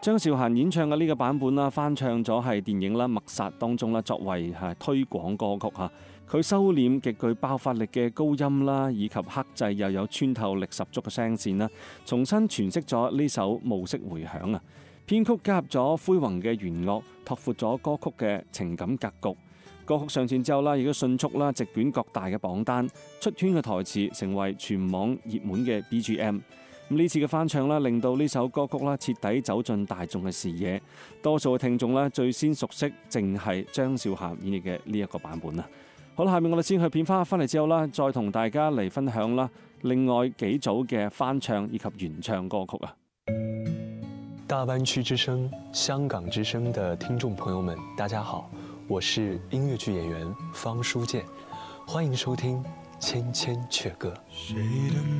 張韶涵演唱嘅呢個版本啦，翻唱咗係電影啦《默殺》當中啦，作為係推廣歌曲嚇。佢收斂極具爆發力嘅高音啦，以及克制又有穿透力十足嘅聲線啦，重新詮釋咗呢首《暮色回響》啊。編曲加入咗恢宏嘅弦樂，拓闊咗歌曲嘅情感格局。歌曲上線之後啦，亦都迅速啦席捲各大嘅榜單，出圈嘅台詞成為全網熱門嘅 BGM。呢次嘅翻唱啦，令到呢首歌曲啦徹底走進大眾嘅視野。多數嘅聽眾啦最先熟悉，淨係張韶涵演繹嘅呢一個版本啦。好啦，下面我哋先去片花翻嚟之後啦，再同大家嚟分享啦另外幾組嘅翻唱以及原唱歌曲啊。 大灣區之聲、香港之聲的聽眾朋友們，大家好，我是音樂劇演員方書健，歡迎收聽《千千闕歌》。